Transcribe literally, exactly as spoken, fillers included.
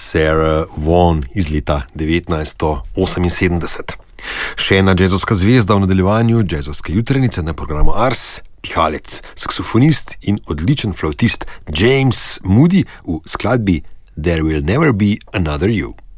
Sarah Vaughan iz leta devetnajststo oseminsedemdeset. Še ena džezovska zvezda v nadaljevanju džezovske jutrenice na programu Ars, pihalec, saksofonist in odličen flavtist James Moody v skladbi There Will Never Be Another You.